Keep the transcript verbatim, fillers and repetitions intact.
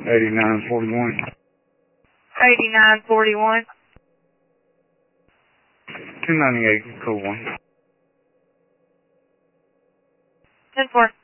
eighty-nine forty-one. eighty-nine forty-one. two ninety-eight, code one. ten four.